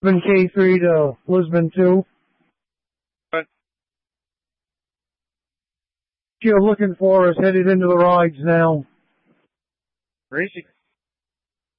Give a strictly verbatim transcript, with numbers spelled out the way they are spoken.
Lisbon K three to Lisbon two. What? You're looking for us headed into the rides now. Racing